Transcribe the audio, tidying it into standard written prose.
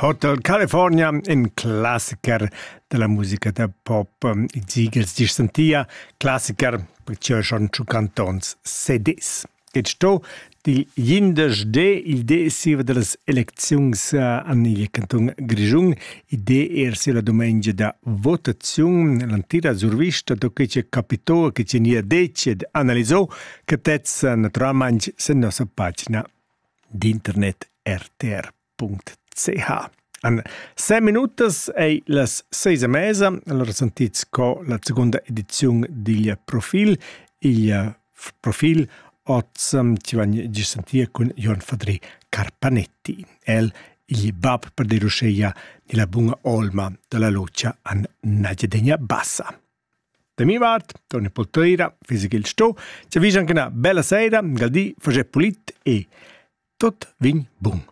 Hotel California, un classiker della musica da pop. I Ziegers di sentia classiker perché schon zu cantons CDs. Che sto di jindes de il siva delle elezioni nel canton Grigiun, idea la domenica da votazione, l'antira survista do che c'è capito che c'è nia decid analizzò che tez naturalmente se nostra pagina d'internet rtr.ch. En 6 minutos e las 6:30, allora sentits co la seconda edizione del profil. Il profil ci vanno a sentire con Jon Fadri Carpanetti. Il bab per de Rusceia nella bunga olma della luccia an Nagedegna Bassa. Da mi vart, Toni Polteira, fisica il sto, ci avvisa anche una bella sera, galdi, face pulit e tot vin bun.